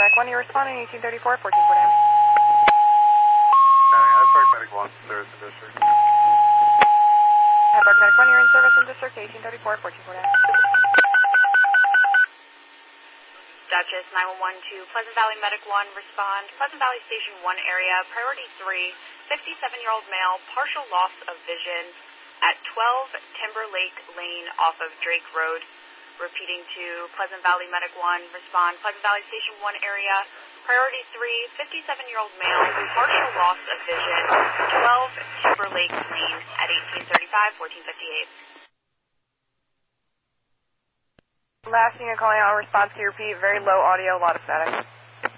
Medic 1, you're responding 1834, 14 Fort Am. Hyde Park Medic 1, service in district. Hyde Park Medic 1, you're in service in district 1834, 14 Fort Am. Duchess 911 to Pleasant Valley Medic 1, respond. Pleasant Valley Station 1 area, priority 3, 57-year-old male, partial loss of vision at 12 Timber Lake Lane off of Drake Road. Repeating to Pleasant Valley Medic 1, respond. Pleasant Valley Station 1 area, priority 3, 57-year-old male, partial loss of vision, 12 Timber Lake Lane at 1835, 1458. Last unit calling out, response to repeat, very low audio, a lot of static.